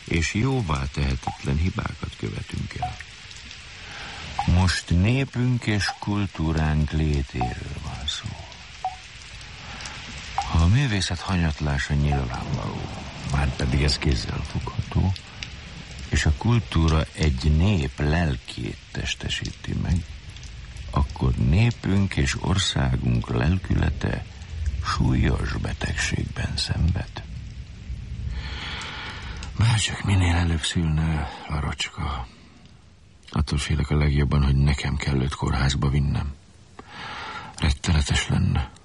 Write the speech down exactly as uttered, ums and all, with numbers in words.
és jóvá tehetetlen hibákat követünk el. Most népünk és kultúránk létéről van szó. A művészet hanyatlása nyilvánvaló, már pedig ez kézzel fogható, és a kultúra egy nép lelkét testesíti meg, akkor népünk és országunk lelkülete súlyos betegségben szenved. Bárcsak minél előbb szülne, Larocska. Attól félek a legjobban, hogy nekem kell őt kórházba vinnem. Rettenetes lenne.